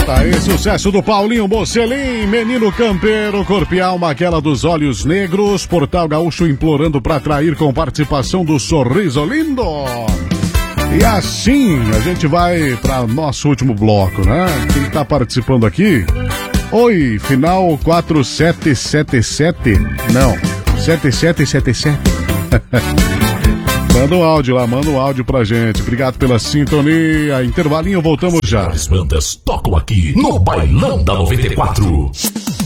Tá aí, sucesso do Paulinho Bocellim, menino campeiro, corpo e alma, aquela dos olhos negros, Portal Gaúcho implorando pra atrair com participação do Sorriso Lindo. E assim, a gente vai pra nosso último bloco, né? Quem tá participando aqui? Oi, final 4777, não, 7777. Manda um áudio lá, manda um áudio pra gente. Obrigado pela sintonia. Intervalinho, voltamos já. As bandas tocam aqui no Bailão da 94.